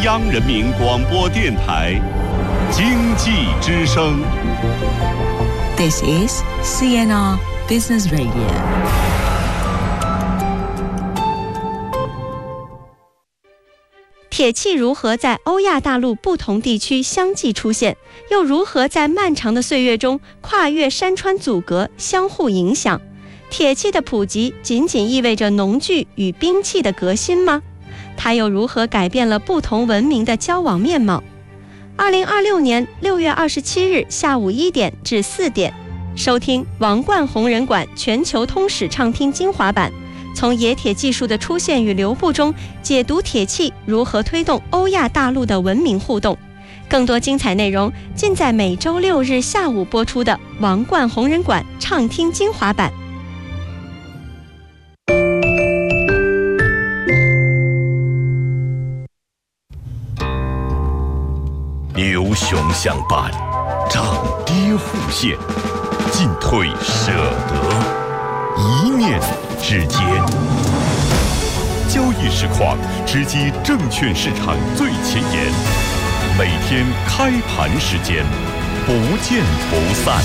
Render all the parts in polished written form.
央人民广播电台经济之声。 This is CNR Business Radio。 铁器如何在欧亚大陆不同地区相继出现，又如何在漫长的岁月中跨越山川阻隔，相互影响？铁器的普及仅仅意味着农具与兵器的革新吗？它又如何改变了不同文明的交往面貌？2026年6月27日下午1点至4点，收听王冠弘仁馆全球通史畅听精华版，从冶铁技术的出现与流布中解读铁器如何推动欧亚大陆的文明互动。更多精彩内容尽在每周6日下午播出的王冠弘仁馆畅听精华版。 牛熊相伴，涨跌互现，进退舍得，一念之间。交易实况直击证券市场最前沿，每天开盘时间，不见不散。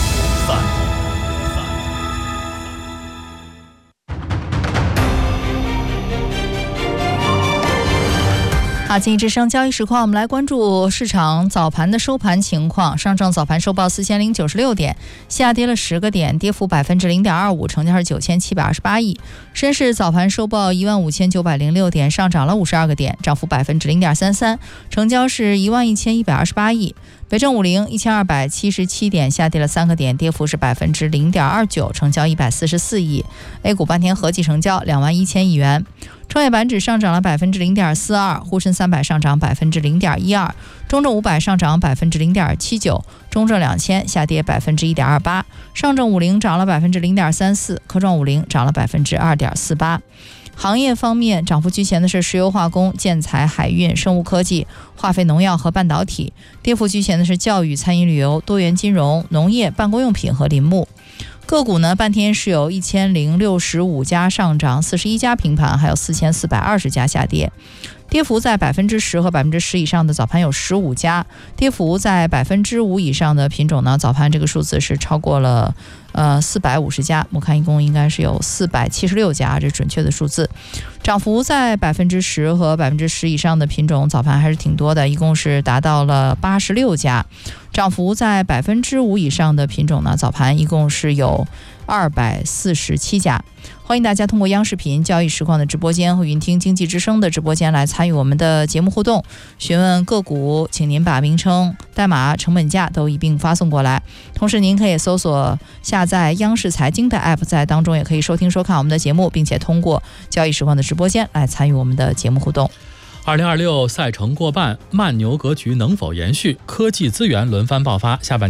经济之声交易实况，我们来关注市场早盘的收盘情况。上证早盘收报4096点，下跌了10个点，跌幅0.25%，成交是9728亿。深市早盘收报15906点，上涨了52个点，涨幅0.33%，成交是11128亿。北证50 1277点，下跌了3个点，跌幅是0.29%，成交144亿。A 股半天合计成交21000亿元。创业板指上涨了0.42%，沪深300上涨0.12%，中证500上涨0.79%，中证2000下跌1.28%，上证50涨了0.34%，科创50涨了2.48%。行业方面，涨幅居前的是石油化工、建材、海运、生物科技、化肥农药和半导体；跌幅居前的是教育、餐饮旅游、多元金融、农业、办公用品和林木。个股呢，半天是有1065家上涨，41家平盘，还有4420家下跌。跌幅在10%和10%以上的早盘有15家，跌幅在5%以上的品种呢，早盘这个数字是超过了450家，我看一共应该是有476家，这准确的数字。涨幅在10%和10%以上的品种早盘还是挺多的，一共是达到了86家。涨幅在5%以上的品种呢，早盘一共是有247家。欢迎大家通过央视频交易实况的直播间和云听经济之声的直播间来参与我们的节目互动，询问个股，请您把名称、代码、成本价都一并发送过来。同时您可以搜索下载央视财经的 app， 在当中也可以收听收看我们的节目，并且通过交易实况的直播间来参与我们的节目互动。 2026赛程过半，慢牛格局能否延续？科技资源轮番爆发，下半年